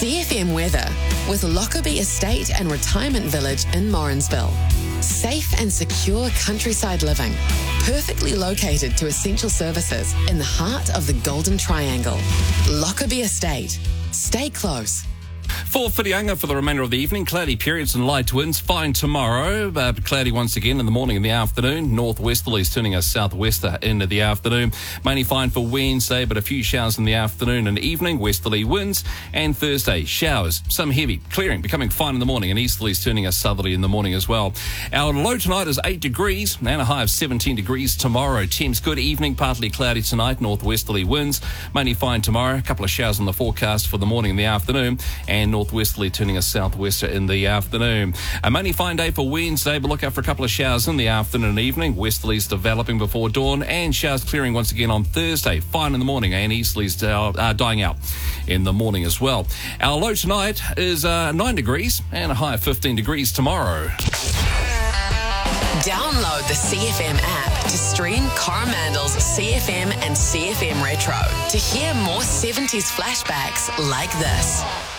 CFM weather with Lockerbie Estate and Retirement Village in Morrinsville. Safe and secure countryside living, perfectly located to essential services in the heart of the Golden Triangle. Lockerbie Estate. Stay close. For Whitianga for the remainder of the evening, cloudy periods and light winds. Fine tomorrow, but cloudy once again in the morning and the afternoon. Northwesterlies turning a southwester into the afternoon. Mainly fine for Wednesday, but a few showers in the afternoon and evening. Westerly winds. And Thursday, showers. Some heavy, clearing, becoming fine in the morning, and easterlies turning a southerly in the morning as well. Our low tonight is 8 degrees and a high of 17 degrees tomorrow. Temps good evening, partly cloudy tonight. Northwesterly winds. Mainly fine tomorrow. A couple of showers on the forecast for the morning and the afternoon. And northwesterly turning a southwester in the afternoon. A mainly fine day for Wednesday, but look out for a couple of showers in the afternoon and evening. Westerlies developing before dawn, and showers clearing once again on Thursday. Fine in the morning, and easterlies dying out in the morning as well. Our low tonight is 9 degrees and a high of 15 degrees tomorrow. Download the CFM app to stream Coromandel's CFM and CFM Retro to hear more 70s flashbacks like this.